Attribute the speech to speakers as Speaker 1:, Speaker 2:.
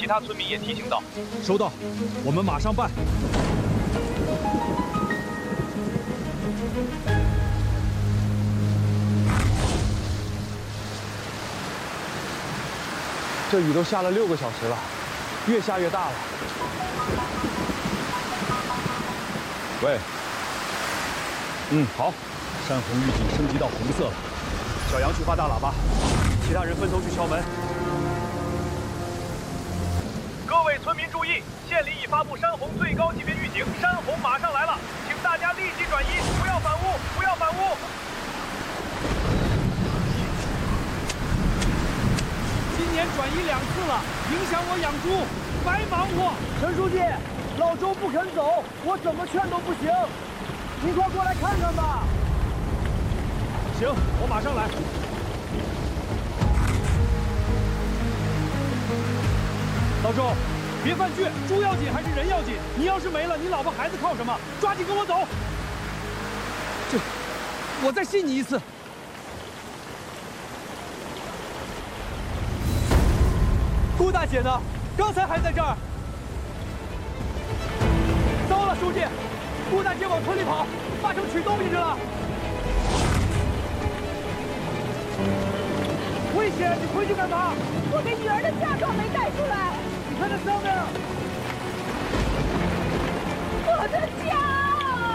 Speaker 1: 其他村民也提醒到。
Speaker 2: 收到，我们马上办。
Speaker 3: 这雨都下了6个小时了，越下越大了。
Speaker 2: 喂，好，山洪预警升级到红色了。
Speaker 3: 小杨去发大喇叭，其他人分头去敲门。
Speaker 1: 各位村民注意，县里已发布山洪最高级别预警，山洪马上来了，请大家立即转移，不要反屋，不要反屋。
Speaker 2: 今年转移2次了，影响我养猪，白忙活。
Speaker 4: 陈书记，老周不肯走，我怎么劝都不行。您快过来看看吧。
Speaker 2: 行，我马上来。老周，别犯倔，猪要紧还是人要紧？你要是没了，你老婆孩子靠什么？抓紧跟我走。我再信你一次。顾大姐呢？刚才还在这儿。糟了，书记，顾大姐往村里跑，八成取东西去了。危险！你回去干嘛？
Speaker 5: 我给女儿的嫁妆没带出来。
Speaker 4: 你看这上面，
Speaker 5: 我的家。